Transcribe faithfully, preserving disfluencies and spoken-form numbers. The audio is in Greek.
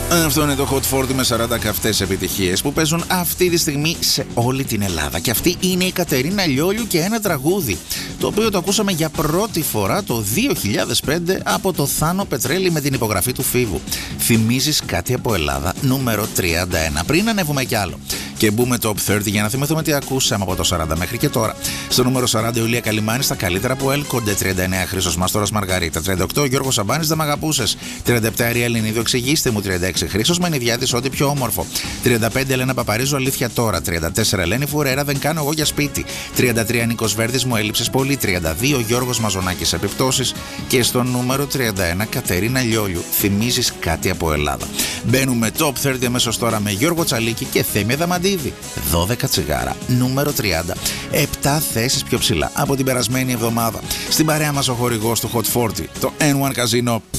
Αυτό είναι το Hot φορτί με σαράντα καυτές επιτυχίες που παίζουν αυτή τη στιγμή σε όλη την Ελλάδα. Και αυτή είναι η Κατερίνα Λιόλιου και ένα τραγούδι, το οποίο το ακούσαμε για πρώτη φορά το δύο χιλιάδες πέντε από το Θάνο Πετρέλη με την υπογραφή του Φίβου. Θυμίζεις κάτι από Ελλάδα, νούμερο τριάντα ένα. Πριν ανέβουμε κι άλλο και μπούμε top τριάντα για να θυμηθούμε τι ακούσαμε από το σαράντα μέχρι και τώρα. Στο νούμερο σαράντα η Ιουλία Καλιμάνη στα καλύτερα που έλκονται. τριάντα εννέα Χρήστος Μάστορας Μαργαρίτα. τριάντα οκτώ Γιώργος Σαμπάνης Δεν Μ' Αγαπούσες. τριάντα επτά Αρία Ελληνίδου Εξηγήστε Μου. τριάντα έξι Χρήστος Μενιδιάτης Ό,τι Πιο Όμορφο. τριάντα πέντε Ελένα Παπαρίζου Αλήθεια Τώρα. τριάντα τέσσερα Ελένη Φουρέρα Δεν Κάνω Εγώ Για Σπίτι. τριάντα τρία Νίκος Βέρδης Μου Έλειψες Πολύ. τριάντα δύο Γιώργος Μαζονάκης Επιπτώσεις. Και στο νούμερο τριάντα ένα Κατερίνα Λιόλιου Θυμίζεις Κάτι από Ελλάδα. Μπαίνουμε top τριάντα αμέσως τώρα με Γιώργο Τσαλίκη και Θέμη Δαμαντίδη. δώδεκα Τσιγάρα, νούμερο τριάντα. επτά θέσεις πιο ψηλά από την περασμένη εβδομάδα. Στην παρέα μας ο χορηγός του Hot φορτί, το N one Casino.